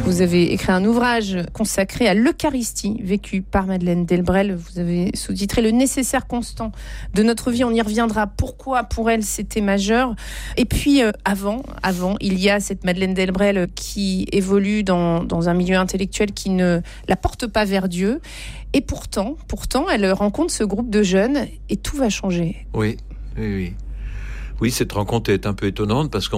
Vous avez écrit un ouvrage consacré à l'Eucharistie vécue par Madeleine Delbrel. Vous avez sous-titré « Le nécessaire constant de notre vie ». On y reviendra. Pourquoi, pour elle, c'était majeur. Et puis, avant, il y a cette Madeleine Delbrel qui évolue dans un milieu intellectuel qui ne la porte pas vers Dieu. Et pourtant, elle rencontre ce groupe de jeunes et tout va changer. Oui, cette rencontre est un peu étonnante parce qu'on